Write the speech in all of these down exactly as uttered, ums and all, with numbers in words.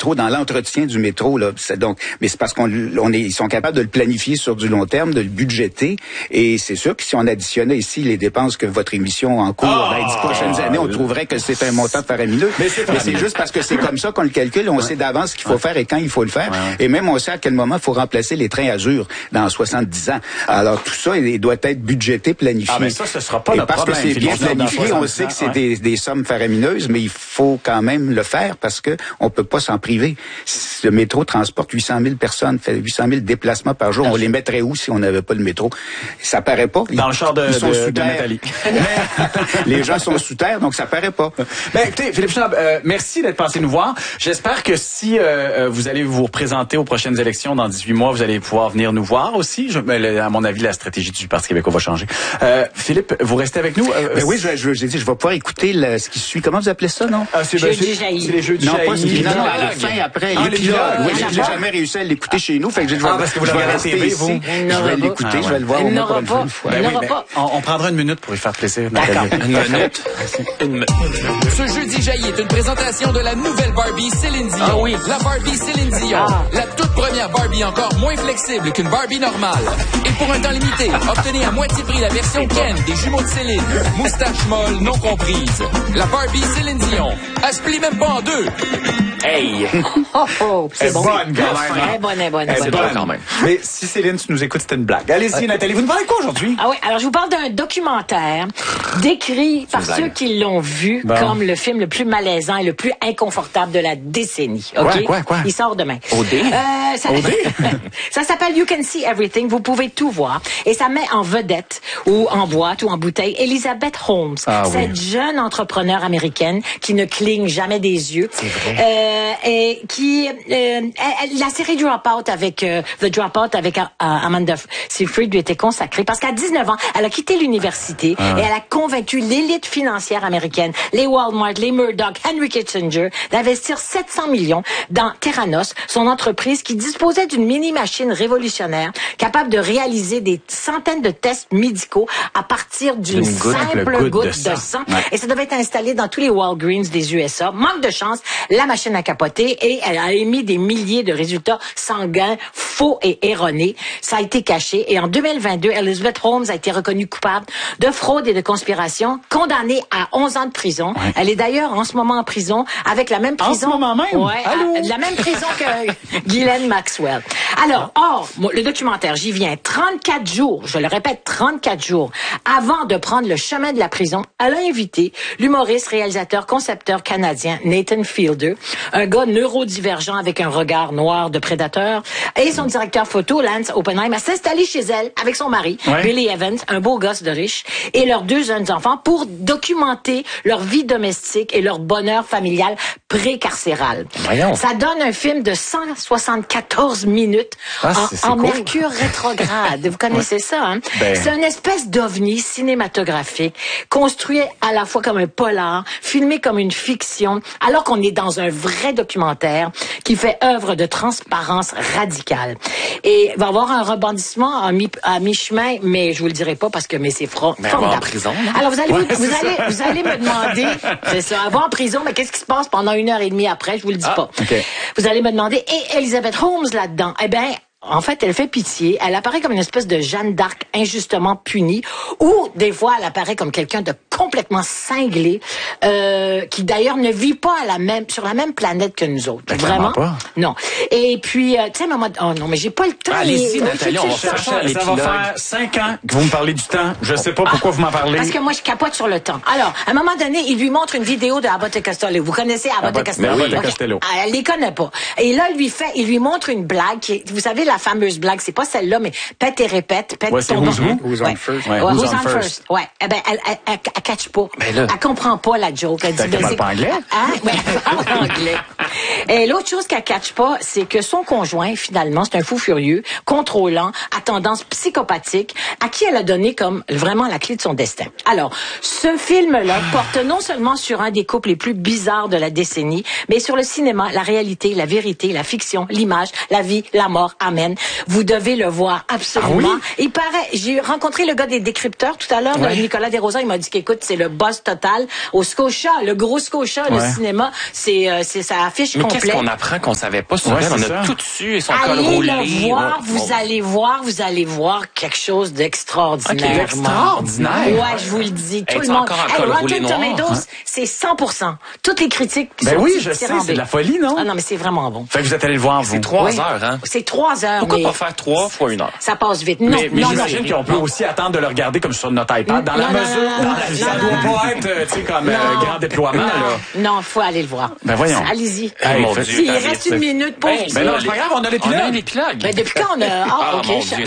métro, dans l'entretien du métro, là. C'est donc, mais c'est parce qu'on on est, ils sont capables de le planifier sur du long terme, de le budgéter. Et c'est sûr que si on additionnait ici les dépenses que votre émission en cours oh, dans les dix prochaines années, on trouverait que c'est un montant faramineux. Mais c'est, mais c'est juste parce que c'est comme ça qu'on le calcule. On ouais. sait d'avance ce qu'il faut ouais. faire et quand il faut le faire. Ouais, ouais. Et même on sait à quel moment il faut remplacer les trains Azur dans soixante-dix ans. Alors tout ça, il doit être budgété, planifié. Ah, mais ça, ce sera pas et le parce problème. que c'est bien planifié, on sait que c'est ouais. des, des sommes faramineuses, mais il faut quand même le faire parce que on peut pas s'en priver. Le métro transporte huit cent mille personnes, fait huit cent mille déplacements par jour. On les mettrait où si on n'avait pas le métro? Ça paraît pas. Dans le char de, ils sont de, sous de terre. Nathalie. Les gens sont sous terre, donc ça paraît pas. Ben, écoutez, Philippe Schnapp, euh, merci d'être passé nous voir. J'espère que si euh, vous allez vous représenter aux prochaines élections dans dix-huit mois, vous allez pouvoir venir nous voir aussi. Je, à mon avis, la stratégie du Parti québécois va changer. Euh, Philippe, vous restez avec nous? Euh, ben oui, je, je, j'ai dit, je vais pouvoir écouter le, ce qui suit. Comment vous appelez ça, non? Ah, c'est, ben, c'est, c'est les jeux du non, jaillit. Pas, c'est, non, non, à la fin, après, ah, l'épilogue. Oui, j'ai jamais réussi à l'écouter chez nous, fait que je vais, ah, parce que vous je vais regardez rester T V, ici. vous? Je vais l'écouter, ah, ouais. je vais le voir au moins pour une, une fois. Ben oui, ben, on, on prendra une minute pour lui faire plaisir. D'accord. Une minute. Une minute. Ce jeudi jaillit est une présentation de la nouvelle Barbie Céline Dion. Ah oui. La Barbie Céline Dion. Ah. La toute première Barbie encore moins flexible qu'une Barbie normale. Et pour un temps limité, obtenez à moitié prix la version Ken des jumeaux de Céline. Moustache molle non comprise. La Barbie Céline Dion. Elle se plie même pas en deux. Hey! Oh, oh, c'est bon. Bonne, quand même. Elle est bonne, elle est bonne, elle est bonne quand même. Mais si Céline, tu nous écoutes, c'était une blague. Allez-y, okay. Nathalie, vous nous parlez quoi aujourd'hui? Ah oui, alors je vous parle d'un documentaire décrit par ceux qui l'ont vu bon. comme le film le plus malaisant et le plus inconfortable de la décennie. Okay? Quoi, quoi, quoi? Il sort demain. O D? Euh, ça, ça s'appelle You Can See Everything. Vous pouvez tout voir. Et ça met en vedette ou en boîte ou en bouteille Elizabeth Holmes, ah, cette oui. jeune entrepreneure américaine qui ne cligne jamais des yeux. C'est vrai. Euh, et qui... Euh, elle, la série Dropout avec... Euh, The Dropout avec euh, Amanda Seyfried lui était consacrée parce qu'à dix-neuf ans, elle a quitté l'université ah. et elle a convaincu l'élite financière américaine, les Walmart, les Murdoch, Henry Kissinger, d'investir sept cents millions dans Theranos, son entreprise qui disposait d'une mini-machine révolutionnaire capable de réaliser des centaines de tests médicaux à partir d'une simple goutte, goutte de sang. De sang. Ouais. Et ça devait être installé dans tous les Walgreens des U S A. Manque de chance, la machine a capoté et elle a émis des milliers de résultats sanguins faux et erronés. Ça a été caché et en deux mille vingt-deux, Elizabeth Holmes a été reconnue coupable de fraude et de conspiration, condamnée à onze ans de prison. Ouais. Elle est d'ailleurs en ce moment en prison avec la même prison. En ce moment même? Ouais, à, la même prison que Ghislaine Maxwell. Alors, or, le documentaire, j'y viens, trente-quatre jours, je le répète, trente-quatre jours avant de prendre le chemin de la prison, elle a invité l'humoriste, réalisateur, concepteur canadien Nathan Fielder, un gars neurodivergent avec un regard noir de prédateur, et son directeur photo, Lance Oppenheim, à s'installer chez elle avec son mari, ouais. Billy Evans, un beau gosse de riche, et leurs deux jeunes enfants pour documenter leur vie domestique et leur bonheur familial pré-carcéral. Voyons. Ça donne un film de cent soixante-quatorze minutes ah, en, c'est, c'est en cool. mercure rétrograde. Vous connaissez ouais. ça, hein? Ben... C'est une espèce d'ovni cinématographique, construit à la fois comme un polar, filmé comme une fiction, alors qu'on est dans un vrai documentaire qui fait œuvre de transparence radicale. Et il va y avoir un rebondissement à, mi, à mi-chemin, mais je vous le dirai pas parce que mais c'est fro- mais formidable. En prison, alors vous allez, ouais, vous, vous allez, vous allez me demander, c'est ça, elle va en prison, mais qu'est-ce qui se passe pendant une heure et demie après? Je vous le dis ah, pas. Okay. Vous allez me demander, et Elizabeth Holmes là-dedans? Eh bien, en fait, elle fait pitié. Elle apparaît comme une espèce de Jeanne d'Arc injustement punie, ou des fois, elle apparaît comme quelqu'un de complètement cinglé, euh, qui d'ailleurs ne vit pas à la même, sur la même planète que nous autres. Ben, vraiment pas. Non. Et puis, euh, tu sais, maman, oh non, mais j'ai pas le temps. Ah, allez-y, Nathalie, on va chercher ça, ça va faire cinq ans que vous me parlez du temps. Je sais pas pourquoi ah, vous m'en parlez. Parce que moi, je capote sur le temps. Alors, à un moment donné, il lui montre une vidéo de Abbott et Costello. Vous connaissez Abbott et Costello? Abbott et Costello. Okay. Ah, elle les connaît pas. Et là, il lui fait, il lui montre une blague qui est, vous savez, la fameuse blague, c'est pas celle-là, mais pète et répète, pète ouais, ton nom. Who's on first? Ouais, who's on first? Ouais. Eh ben, elle, elle, elle, elle catch pas. Ben là, elle comprend pas la joke. Elle dit, ben, parle pas anglais? Hein? Ouais, elle parle anglais. Et l'autre chose qu'elle catch pas, c'est que son conjoint, finalement, c'est un fou furieux, contrôlant, à tendance psychopathique, à qui elle a donné comme vraiment la clé de son destin. Alors, ce film-là porte non seulement sur un des couples les plus bizarres de la décennie, mais sur le cinéma, la réalité, la vérité, la fiction, l'image, la vie, la mort. Amen. Vous devez le voir absolument. Ah oui? Il paraît, j'ai rencontré le gars des décrypteurs tout à l'heure, ouais. Nicolas Desrosiers, il m'a dit qu'écoute, bout, c'est le boss total. Au Scotia, le gros Scotia, ouais. le cinéma, c'est, euh, c'est ça affiche mais complet. Mais qu'est-ce qu'on apprend qu'on savait pas sur ouais, elle? On a ça. tout su et son col roulé. Allez le voir, ouais. vous oh. allez voir, vous allez voir quelque chose d'extraordinaire. Okay, extraordinaire? Ouais, je vous le dis. Tout hey, le monde. Hey, Rotten Tomatoes, hein? C'est cent pour cent. Toutes les critiques ben sont oui, je sais, c'est de la folie, non? Ah non, mais c'est vraiment bon. Fait que vous êtes allé le voir, vous. C'est trois oui. heures, hein? C'est trois heures. Pourquoi mais... pas faire trois fois une heure? Ça passe vite. Non, mais, mais non, j'imagine non, qu'on peut aussi attendre de le regarder comme sur notre iPad, dans non, la non, mesure non, non, où ça non, doit non, pas être, tu sais, comme euh, grand déploiement, non, là. Non, faut aller le voir. Ben voyons. Allez-y. Hey, mon fait, Dieu, il reste une minute pour... Hey, ben non, c'est pas grave, on a l'épilogue. On a l'épilogue. Ben depuis quand on a... Ah, oh, OK. mon Dieu,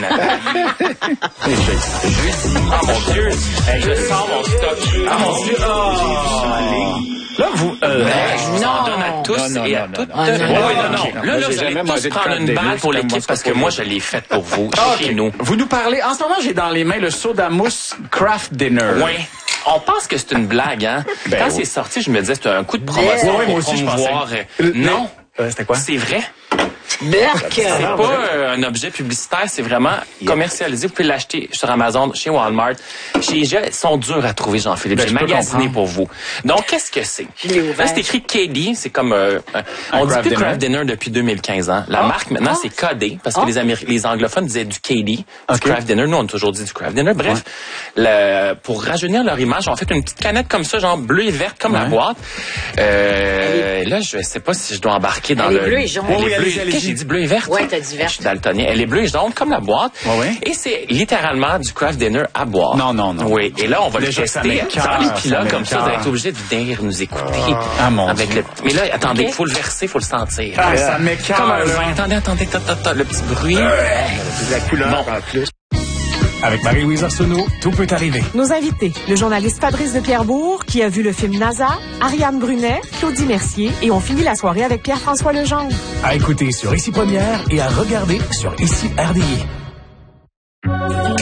Ah, mon Dieu. Hey, je sors mon stock. Ah, mon Dieu. Oh. Là, vous... Euh, ben, je vous en donne à tous non, non, et à non, toutes. non, oui, non, oui, non, non, non. non. Là, là, vous allez tous prendre une balle pour l'équipe parce que moi, je l'ai faite pour vous, chez nous. Vous nous parlez... En ce moment, j'ai dans les mains le soda mousse Craft Dinner. Oui. On pense que c'est une blague, hein? Ben Quand oui. c'est sorti, je me disais, c'était un coup de promotion oui, pour moi aussi, je promouvoir. pensais. Non. Euh, c'était quoi? C'est vrai. Berk! C'est pas euh, un objet publicitaire, c'est vraiment yeah. commercialisé. Vous pouvez l'acheter sur Amazon, chez Walmart, chez I G A. Ils sont durs à trouver, Jean-Philippe. Ben, J'ai magasiné pour vous. Donc, qu'est-ce que c'est? Là, c'est écrit K D. C'est comme... Euh, on dit plus Craft Dinner depuis deux mille quinze ans. La oh. marque, maintenant, oh. c'est K D, parce que oh. les, Améri- les anglophones disaient du K D, du okay. Craft Dinner. Nous, on a toujours dit du Craft Dinner. Bref, ouais. le, pour rajeunir leur image, on fait une petite canette comme ça, genre bleue et verte, comme ouais. la boîte. Euh, là, je sais pas si je dois embarquer dans elle le... Elle est bleue et jaune. Elle est bleue. Qu'est-ce que j'ai dit? Bleu et verte? Ouais, t'as dit verte. Je suis daltonien. Elle est bleue et jaune comme la boîte. Ouais, ouais. Et c'est littéralement du Craft Dinner à boire. Non, non, non. Oui. Et là, on va déjà, le tester. Dans l'épilogue, comme ça, vous allez être obligé de venir nous écouter. Ah, mon avec Dieu. Le... Mais là, attendez, il okay. faut le verser, il faut le sentir. Ah, ça m'écarte. Comme un vin. Attendez, attendez, attendez, le petit bruit. La couleur bon. en plus. Avec Marie-Louise Arsenault, tout peut arriver. Nos invités, le journaliste Fabrice de Pierrebourg, qui a vu le film NASA, Ariane Brunet, Claudie Mercier, et on finit la soirée avec Pierre-François Legendre. À écouter sur Ici Première et à regarder sur Ici R D I.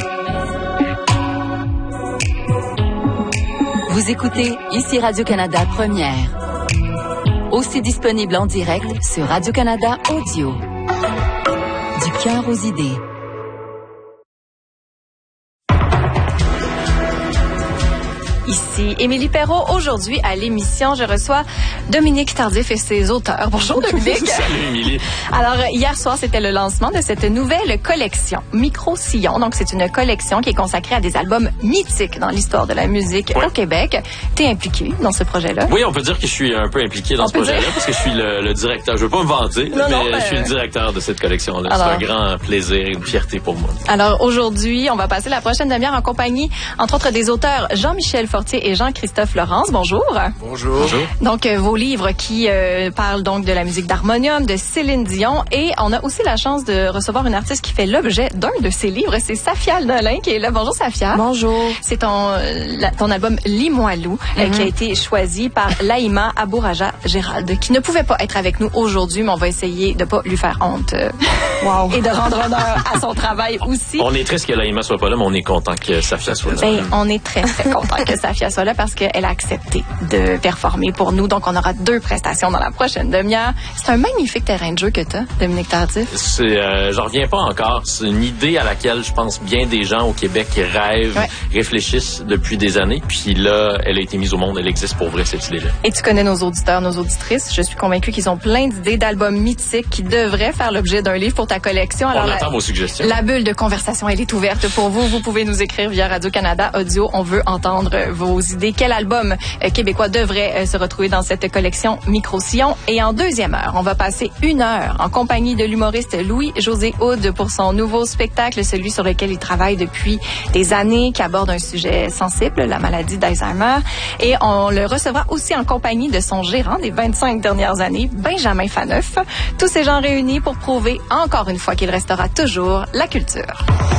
Vous écoutez Ici Radio-Canada Première. Aussi disponible en direct sur Radio-Canada Audio. Du cœur aux idées. Ici Émilie Perrault. Aujourd'hui, à l'émission, je reçois Dominique Tardif et ses auteurs. Bonjour, Dominique. Salut, Émilie. Alors, hier soir, c'était le lancement de cette nouvelle collection, Micro-Sillon. Donc, c'est une collection qui est consacrée à des albums mythiques dans l'histoire de la musique ouais. au Québec. T'es impliqué dans ce projet-là? Oui, on peut dire que je suis un peu impliqué dans on ce projet-là parce que je suis le, le directeur. Je veux pas me vanter, non, mais non, ben... je suis le directeur de cette collection-là. Alors... C'est un grand plaisir et une fierté pour moi. Alors, aujourd'hui, on va passer la prochaine demi-heure en compagnie, entre autres, des auteurs Jean-Michel Fortier et Jean-Christophe Laurence. Bonjour. Bonjour. Bonjour. Donc, euh, vos livres qui euh, parlent donc de la musique d'harmonium, de Céline Dion. Et on a aussi la chance de recevoir une artiste qui fait l'objet d'un de ces livres. C'est Safia Aldolin qui est là. Bonjour, Safia. Bonjour. C'est ton, la, ton album Limoilou mm-hmm. euh, qui a été choisi par Laïma Abouraja Gérald, qui ne pouvait pas être avec nous aujourd'hui, mais on va essayer de pas lui faire honte. Euh, wow. Et de rendre honneur à son travail aussi. On est triste que Laïma soit pas là, mais on est content que Safia soit là. Ben, on est très, très content que Safia soit là parce qu'elle a accepté de performer pour nous. Donc, on aura deux prestations dans la prochaine demi-heure. C'est un magnifique terrain de jeu que tu as, Dominique Tardif. C'est, euh, j'en reviens pas encore. C'est une idée à laquelle je pense bien des gens au Québec rêvent, ouais. réfléchissent depuis des années. Puis là, elle a été mise au monde. Elle existe pour vrai, cette idée-là. Et tu connais nos auditeurs, nos auditrices. Je suis convaincue qu'ils ont plein d'idées d'albums mythiques qui devraient faire l'objet d'un livre pour ta collection. Alors, on attend la, vos suggestions. La bulle de conversation, elle est ouverte pour vous. Vous pouvez nous écrire via Radio-Canada Audio. On veut entendre vos idées. Quel album euh, québécois devrait euh, se retrouver dans cette collection Micro-Sillon? Et en deuxième heure, on va passer une heure en compagnie de l'humoriste Louis-José Hood pour son nouveau spectacle, celui sur lequel il travaille depuis des années, qui aborde un sujet sensible, la maladie d'Alzheimer. Et on le recevra aussi en compagnie de son gérant des vingt-cinq dernières années, Benjamin Faneuf. Tous ces gens réunis pour prouver encore une fois qu'il restera toujours la culture.